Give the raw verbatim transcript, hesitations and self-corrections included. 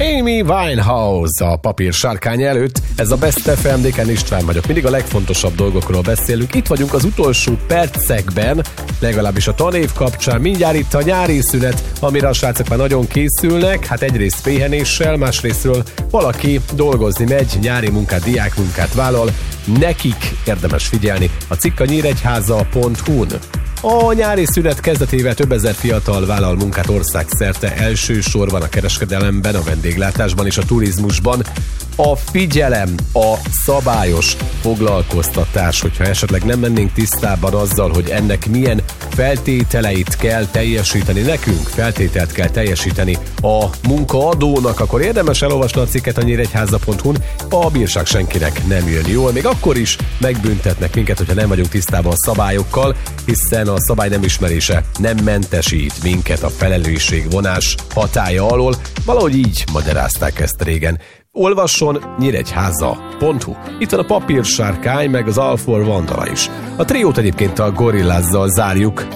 Amy Winehouse a papír sárkány előtt. Ez a Best ef em, Déken István vagyok. Mindig a legfontosabb dolgokról beszélünk. Itt vagyunk az utolsó percekben, legalábbis a tanév kapcsán. Mindjárt itt a nyári szünet, amire a srácok már nagyon készülnek. Hát egyrészt pihenéssel, másrésztről valaki dolgozni megy, nyári munkát, diákmunkát vállal. Nekik érdemes figyelni. A cikk a nyíregyháza pont hu-n. A nyári szünet kezdetével több ezer fiatal vállal munkát országszerte, elsősorban a kereskedelemben, a vendéglátásban és a turizmusban. A figyelem, a szabályos foglalkoztatás, hogyha esetleg nem mennénk tisztában azzal, hogy ennek milyen feltételeit kell teljesíteni, nekünk feltételt kell teljesíteni a munkaadónak, akkor érdemes elolvasni a cikket a nyíregyháza pont hu-n. A bírság senkinek nem jön jól, még akkor is megbüntetnek minket, hogyha nem vagyunk tisztában a szabályokkal, hiszen a szabály nem ismerése nem mentesít minket a felelősségvonás hatálya alól. Valahogy így magyarázták ezt régen. Olvasson nyíregyháza pont hu. Itt van a papírsárkány, meg az All for Vandala is. A triót egyébként a Gorillázzal zárjuk.